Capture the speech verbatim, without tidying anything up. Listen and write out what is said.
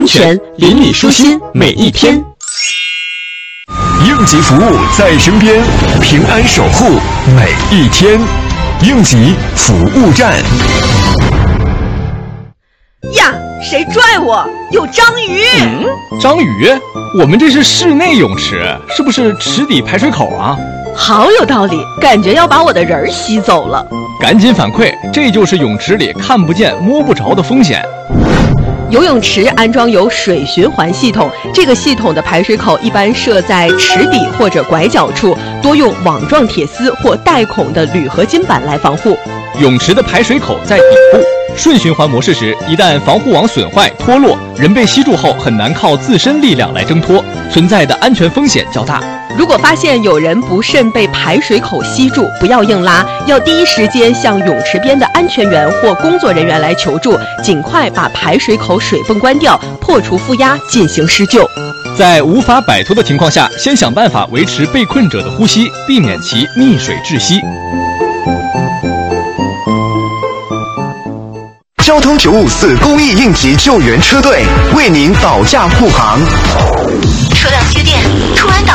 全邻里舒心每一天。 应急服务在身边，平安守护每一天。应急服务站。 呀，谁拽我？有章鱼！ 嗯，章鱼？我们这是室内泳池，是不是池底排水口啊？ 好有道理，感觉要把我的人儿吸走了。 赶紧反馈，这就是泳池里看不见摸不着的风险。 游泳池安装有水循环系统，这个系统的排水口一般设在池底或者拐角处，多用网状铁丝或带孔的铝合金板来防护。 泳池的排水口在底部，顺循环模式时，一旦防护网损坏脱落，人被吸住后很难靠自身力量来挣脱，存在的安全风险较大。 如果发现有人不慎被排水口吸住，不要硬拉，要第一时间向泳池边的安全员或工作人员来求助，尽快把排水口水泵关掉，破除负压，进行施救。 在无法摆脱的情况下，先想办法维持被困者的呼吸，避免其溺水窒息。 交通九五四公益应急救援车队为您保驾护航。 车辆歇电，突然导